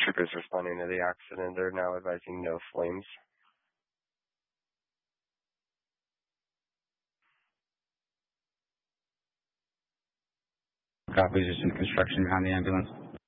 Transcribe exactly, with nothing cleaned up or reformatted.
Troopers responding to the accident are now advising no flames. Copies, there's some construction behind the ambulance.